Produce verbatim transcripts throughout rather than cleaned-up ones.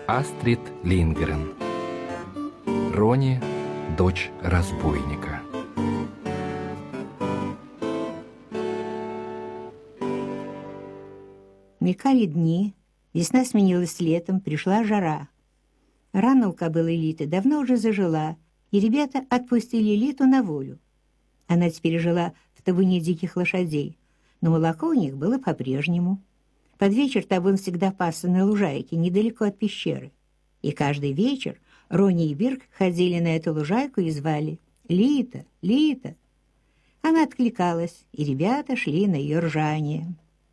Астрид Лингрен. Рони, дочь разбойника. Мелькали дни, весна сменилась летом, пришла жара. Рана у кобылы Литы давно уже зажила, и ребята отпустили Литу на волю. Она теперь жила в табуне диких лошадей, но молоко у них было по-прежнему. Под вечер табун всегда пасся на лужайке, недалеко от пещеры. И каждый вечер Рони и Бирк ходили на эту лужайку и звали «Лита, Лита». Она откликалась, и ребята шли на ее ржание.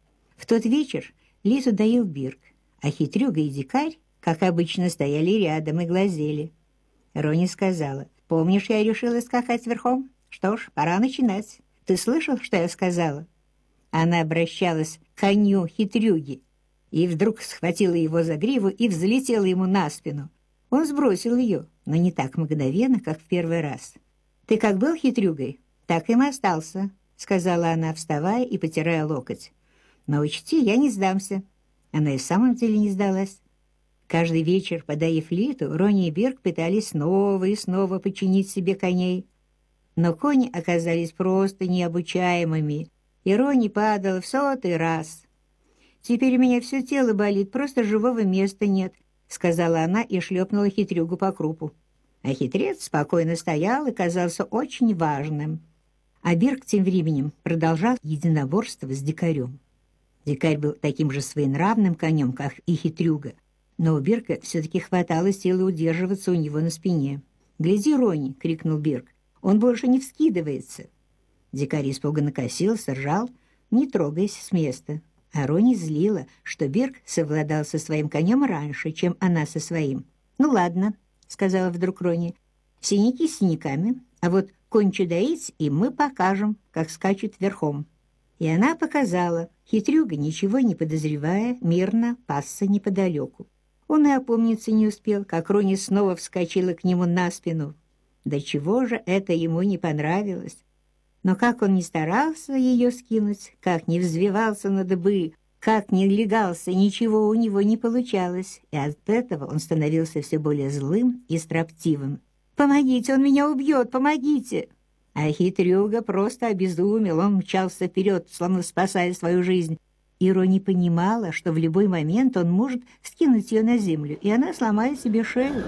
В тот вечер Литу доил Бирк, а хитрюга и дикарь, как обычно, стояли рядом и глазели. Рони сказала: «Помнишь, я решила скакать верхом? Что ж, пора начинать. Ты слышал, что я сказала?» Она обращалась к коню хитрюги и вдруг схватила его за гриву и взлетела ему на спину. Он сбросил ее, но не так мгновенно, как в первый раз. «Ты как был хитрюгой, так им и остался», — сказала она, вставая и потирая локоть. «Но учти, я не сдамся». Она и в самом деле не сдалась. Каждый вечер, подоив Литу, Рони и Бирк пытались снова и снова починить себе коней. Но кони оказались просто необучаемыми, и Рони падала в сотый раз. «Теперь у меня все тело болит, просто живого места нет», — сказала она и шлепнула хитрюгу по крупу. А хитрец спокойно стоял и казался очень важным. А Бирк тем временем продолжал единоборство с дикарем. Дикарь был таким же своенравным конем, как и хитрюга, но у Бирка все-таки хватало силы удерживаться у него на спине. «Гляди, Рони!» — крикнул Бирк. «Он больше не вскидывается!» Дикарь испуганно косился, ржал, не трогаясь с места. А Рони злила, что Бирк совладал со своим конем раньше, чем она со своим. «Ну ладно», — сказала вдруг Рони, — «синяки с синяками, а вот конь-чудоиц, и мы покажем, как скачут верхом». И она показала. Хитрюга, ничего не подозревая, мирно пасся неподалеку. Он и опомниться не успел, как Рони снова вскочила к нему на спину. До чего же это ему не понравилось? Но как он ни старался ее скинуть, как ни взвивался на дыбы, как ни легался, ничего у него не получалось, и от этого он становился все более злым и строптивым. «Помогите, он меня убьет, помогите!» А хитрюга просто обезумел, он мчался вперед, словно спасая свою жизнь. И Рони понимала, что в любой момент он может скинуть ее на землю, и она сломает себе шею.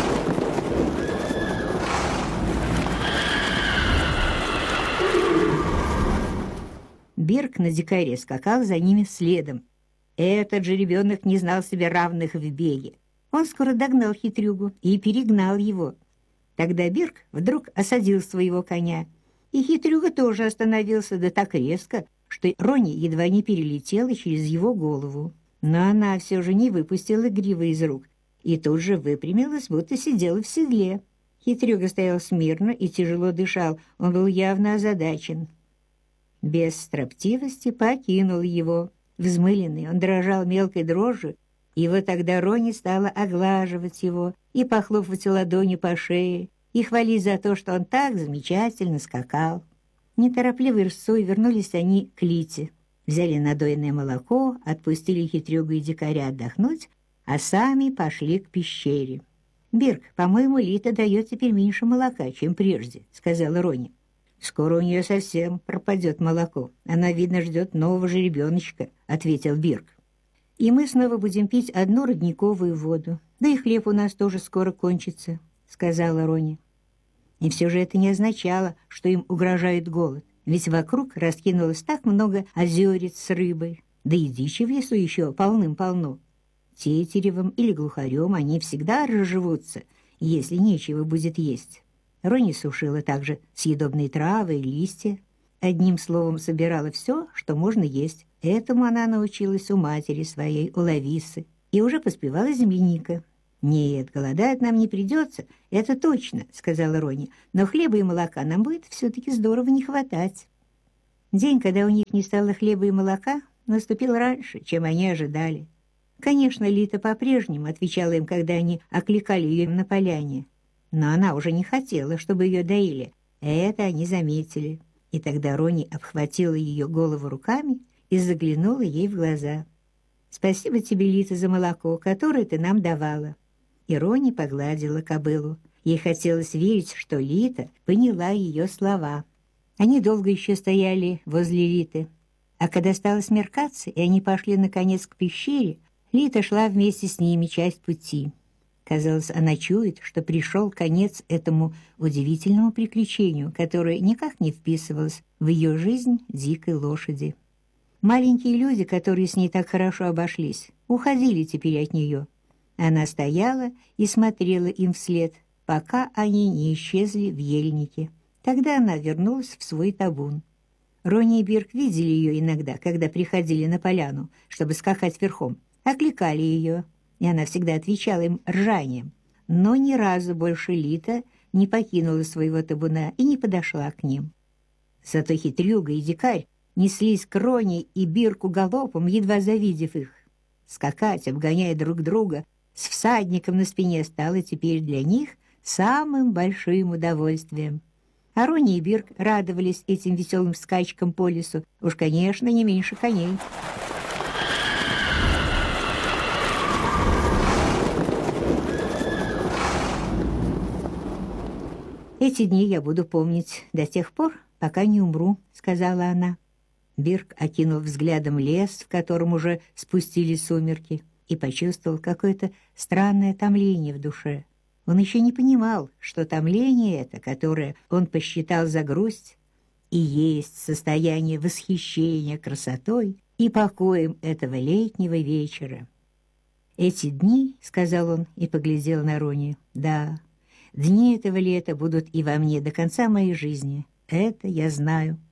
Бирк на дикаре скакал за ними следом. Этот же ребенок не знал себе равных в беге. Он скоро догнал хитрюгу и перегнал его. Тогда Бирк вдруг осадил своего коня, и хитрюга тоже остановился, да так резко, что Рони едва не перелетела через его голову. Но она все же не выпустила гривы из рук и тут же выпрямилась, будто сидела в седле. Хитрюга стоял смирно и тяжело дышал, он был явно озадачен. Без строптивости покинул его. Взмыленный, он дрожал мелкой дрожью, и вот тогда Рони стала оглаживать его и похлопывать ладонью по шее, и хвалить за то, что он так замечательно скакал. Неторопливой рысцой вернулись они к Лите, взяли надоенное молоко, отпустили хитрюгу и дикаря отдохнуть, а сами пошли к пещере. «Бирк, по-моему, Лита дает теперь меньше молока, чем прежде», — сказала Рони. «Скоро у нее совсем пропадет молоко. Она, видно, ждет нового жеребеночка», — ответил Бирк. «И мы снова будем пить одну родниковую воду. Да и хлеб у нас тоже скоро кончится», — сказала Рони. И все же это не означало, что им угрожает голод, ведь вокруг раскинулось так много озерец с рыбой, да и дичи в лесу еще полным-полно. Тетеревом или глухарем они всегда разживутся, если нечего будет есть. Рони сушила также съедобные травы и листья. Одним словом, собирала все, что можно есть. Этому она научилась у матери своей, у Лависы, и уже поспевала земляника. «Нет, голодать нам не придется, это точно», — сказала Рони, «но хлеба и молока нам будет все-таки здорово не хватать». День, когда у них не стало хлеба и молока, наступил раньше, чем они ожидали. Конечно, Лита по-прежнему отвечала им, когда они окликали ее на поляне, но она уже не хотела, чтобы ее доили. Это они заметили. И тогда Рони обхватила ее голову руками и заглянула ей в глаза. Спасибо тебе, Лита, за молоко, которое ты нам давала». И Рони погладила кобылу. Ей хотелось верить, что Лита поняла ее слова. Они долго еще стояли возле Литы. А когда стало смеркаться, и они пошли, наконец, к пещере, Лита шла вместе с ними часть пути. Казалось, она чует, что пришел конец этому удивительному приключению, которое никак не вписывалось в ее жизнь дикой лошади. Маленькие люди, которые с ней так хорошо обошлись, уходили теперь от нее. Она стояла и смотрела им вслед, пока они не исчезли в ельнике. Тогда она вернулась в свой табун. Рони и Бирк видели ее иногда, когда приходили на поляну, чтобы скакать верхом, окликали ее, и она всегда отвечала им ржанием. Но ни разу больше Лита не покинула своего табуна и не подошла к ним. Зато хитрюга и дикарь неслись к Рони и Бирку галопом, едва завидев их. Скакать, обгоняя друг друга, с всадником на спине стало теперь для них самым большим удовольствием. А Рони и Бирк радовались этим веселым скачкам по лесу, уж, конечно, не меньше коней. «Эти дни я буду помнить до тех пор, пока не умру», — сказала она. Бирк окинул взглядом лес, в котором уже спустились сумерки, и почувствовал какое-то странное томление в душе. Он еще не понимал, что томление это, которое он посчитал за грусть, и есть состояние восхищения красотой и покоем этого летнего вечера. «Эти дни, — сказал он и поглядел на Рони, — да, дни этого лета будут и во мне до конца моей жизни. Это я знаю».